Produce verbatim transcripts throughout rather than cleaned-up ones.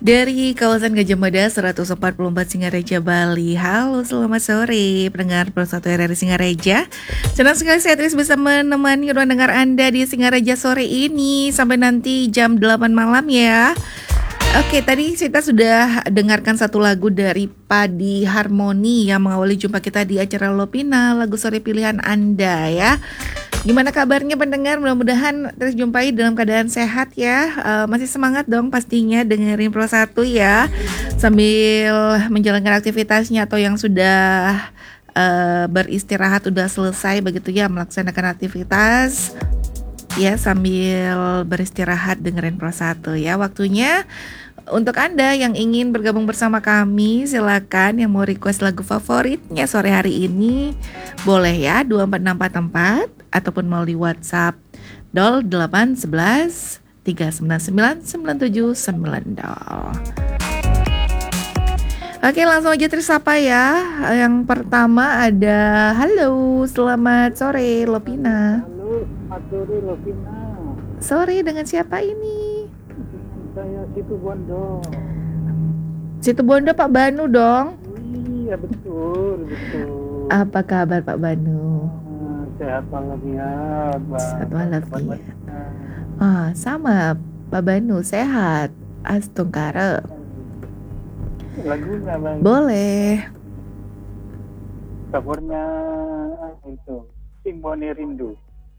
Dari kawasan Gajah Mada seratus empat puluh empat Singareja, Bali. Halo, selamat sore pendengar Pro satu R R I Singareja. Senang sekali saya Tris bisa menemani ruang dengar Anda di Singareja sore ini sampai nanti jam delapan malam ya. Oke, tadi kita sudah dengarkan satu lagu dari Padi Harmoni yang mengawali jumpa kita di acara Lopina, lagu sore pilihan Anda ya. Gimana kabarnya pendengar? Mudah-mudahan terus jumpai dalam keadaan sehat ya. Uh, masih semangat dong pastinya dengerin Pro satu ya, sambil menjalankan aktivitasnya atau yang sudah uh, beristirahat udah selesai begitu ya, melaksanakan aktivitas ya sambil beristirahat dengerin Pro satu ya. Waktunya untuk Anda yang ingin bergabung bersama kami, silakan yang mau request lagu favoritnya sore hari ini boleh ya, dua empat enam empat empat ataupun melalui WhatsApp nol delapan satu satu tiga sembilan sembilan sembilan tujuh sembilan nol. Oke, langsung aja tersapa ya. Yang pertama ada halo, selamat sore Lopina. Halo, selamat sore Lopina. Sore, dengan siapa ini? Saya Situ Bondo. Situ Bondo Pak Banu dong. Iya betul, betul. Apa kabar Pak Banu? Ah, sehat walafiat, Pak. Sehat walafiat. Ah, sama Pak Banu, sehat. Astungkara. Lagunya Bang. Boleh. Covernya itu Simponi Rindu.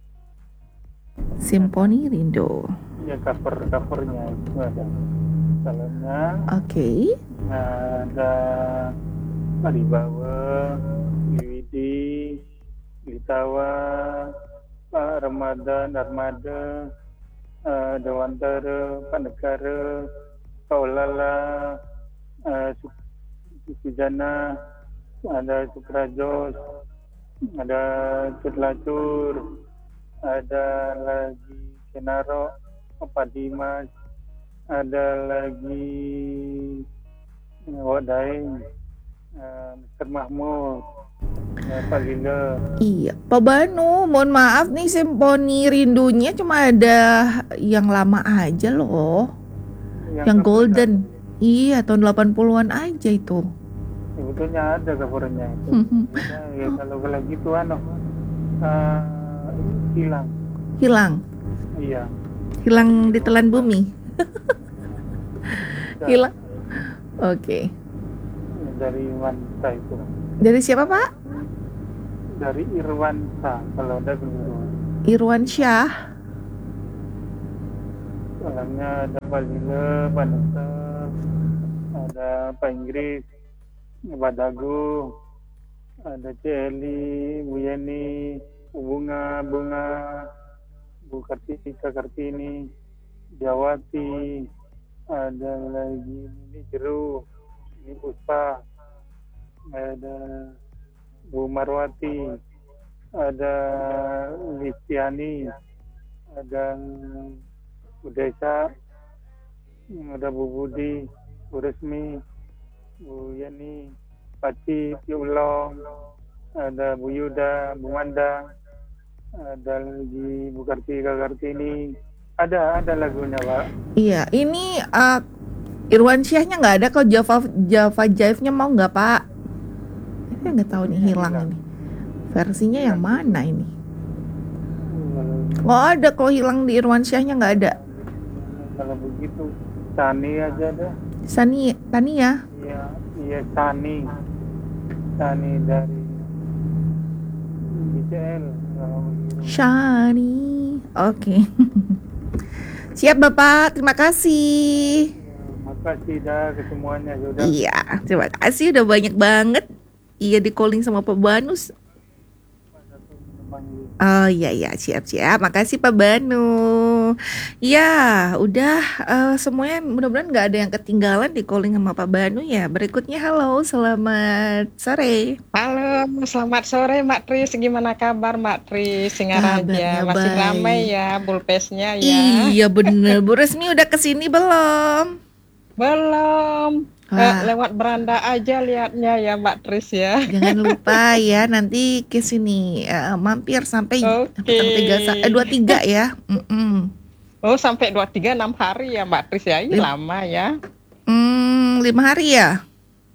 Simponi Rindu. Ya cover covernya itu ada. Salahnya. Oke. Okay. Ada Maribawa, Widi, Litawa, Pak Ramadan, Armada, uh, Dewantara, Pak Negara, Kaulala, uh, Sujana, ada Sukrajos, ada Curlacur, ada lagi Kenaro, Pak Dimas, ada lagi Wadaing, uh, Mister Mahmud, uh, Pak Lila. Iya, Pak Banu, mohon maaf nih, Simponi Rindunya cuma ada yang lama aja loh, yang, yang golden. Ada. Iya, tahun delapan puluhan aja itu. Sebetulnya ada covernya itu. Ya, ya kalau kalau gitu ano uh, hilang. Hilang. Iya. Hilang ditelan bumi. Hilang. Oke. Okay. Dari Irwansa itu. Dari siapa Pak? Dari Irwansa, kalau ada keliru. Irwan Syah. Dalamnya ada Pak Lila, Pak Nasser, ada Pak Inggris, Pak Dagu, ada Celi, Bu Yeni, Bunga, Bunga, Bu Kartika Kartini, Jawati, ada lagi ini Jeru, ini Puspa, ada Bu Marwati, ada Listiani, ada Bu Desa, ada Bu Budi, Bu Resmi, Bu Yani, Paci, Ulong, ada Bu Yuda, Bu Manda, ada lagi Bu Kartika Kartini. Ada, ada lagunya Pak. Iya, ini uh, Irwan Syahnya nggak ada. Kalau Java Java Jive-nya mau nggak Pak? Saya nggak tahu nih, hilang, hilang ini. Versinya hilang. Yang mana ini? Oh ada, kalau hilang di Irwan Syahnya nggak ada. Kalau begitu, Sani aja ada. Sani, Tania? Iya, iya Sani. Sani dari B C L. Shani, oke. Okay. Siap Bapak, terima kasih. Terima kasih dah ke semuanya sudah. Iya, terima kasih udah banyak banget. Iya, di calling sama Pak Banus. Oh iya iya, siap-siap. Makasih Pak Banu. Ya, udah uh, semuanya mudah-mudahan nggak ada yang ketinggalan di calling sama Pak Banu ya. Berikutnya halo, selamat sore. Halo, selamat sore Mbak Tris. Gimana kabar Mbak Tris? Singaraja masih baik. Ramai ya bulpesnya ya. Iya bener. Bu Resmi udah kesini belum? Belum. Eh, lewat beranda aja lihatnya ya Mbak Tris ya. Jangan lupa ya, nanti ke sini uh, mampir sampai okay. dua puluh tiga ya. Mm-mm. Oh, sampai dua puluh tiga enam hari ya Mbak Tris ya. Ini lama ya. Mm, lima hari ya?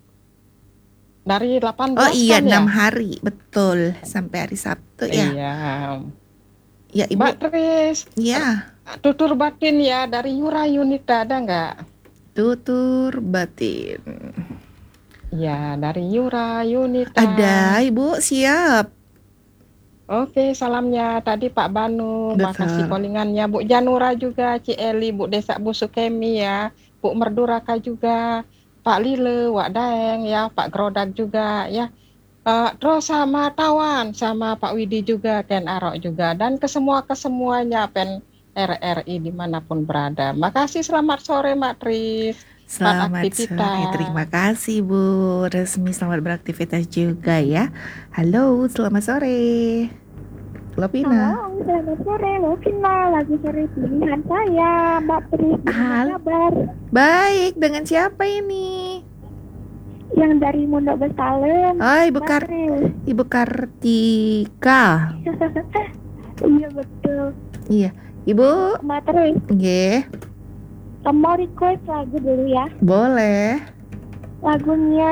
Dari delapan Oh belas iya, kan ya? enam hari, betul. Sampai hari Sabtu ya. Iya. Ya Ibu. Mbak Tris, Ya, tutur batin ya dari Yura Yunita ada nggak? tutur batin. Ya, dari Yura Yunita. Ada, Ibu, siap. Oke, salamnya tadi Pak Banu, Betul. makasih callingannya Bu Janura juga, Ci Eli, Bu Desa Bu Sukemi ya, Bu Merduraka juga, Pak Lile, Wak Daeng ya, Pak Grodak juga ya. Uh, terus sama Tawan, sama Pak Widi juga, Ken Arok juga, dan ke semua kesemuanya pen R R I dimanapun berada. Makasih, selamat sore Mbak Tris. Selamat sore, terima kasih Bu Resmi, selamat beraktivitas juga ya. Halo, selamat sore Lovina. Halo, selamat sore Lovina, lagi sore pilihan saya Mbak Tris, gimana kabar? Baik, dengan siapa ini? Yang dari Mondok Bestalem. Oh, Ibu, Kar Ibu Kartika. Iya betul. Iya, Ibu Mbak Tris. Nggih. Mau request lagu dulu ya? Boleh. Lagunya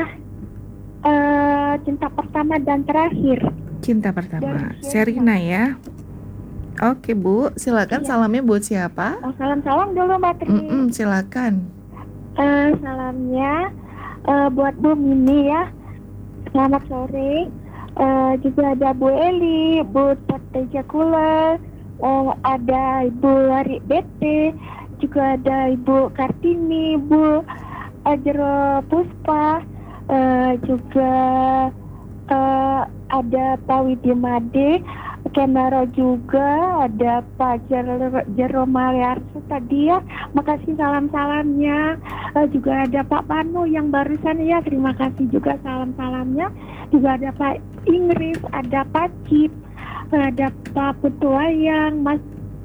uh, Cinta Pertama dan Terakhir. Cinta Pertama, Sherina ya. Oke Bu, silakan. Iya. Salamnya buat siapa? Oh, salam-salam dulu Mbak Tris. Mm-mm, silakan. Uh, salamnya uh, buat Bu Mini ya. Selamat sore. Uh, juga ada Bu Eli, Bu Tete Jakula, uh, ada Ibu Lari Bete, juga ada Ibu Kartini, Bu Ajro Puspa, uh, juga uh, ada Pak Widi Made, Kenaro juga, ada Pak Jero Maliarso tadi ya. Makasih salam-salamnya. Uh, juga ada Pak Panu yang barusan ya, terima kasih juga salam-salamnya. Juga ada Pak Inggris, ada Pak Cip, ada Pak Putuayang, Mas.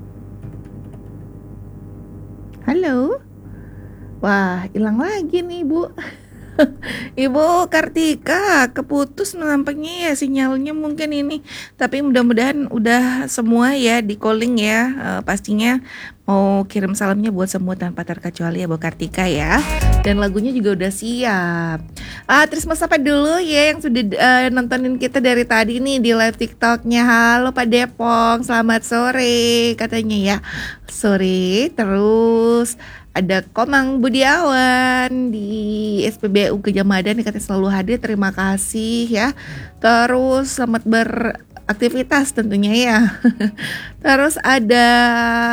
Halo. Wah, hilang lagi nih, Bu. Ibu Kartika, keputus nampaknya ya sinyalnya mungkin ini. Tapi mudah-mudahan udah semua ya di calling ya. Uh, pastinya mau kirim salamnya buat semua tanpa terkecuali ya Bu Kartika ya. Dan lagunya juga udah siap. Ah, terus mas apa dulu ya yang sudah uh, nontonin kita dari tadi nih di live TikToknya. Halo Pak Depong, selamat sore katanya ya. Sore terus. Ada Komang Budiawan di S P B U Gejamadan yang katanya selalu hadir, terima kasih ya. Terus selamat beraktivitas tentunya ya. Terus ada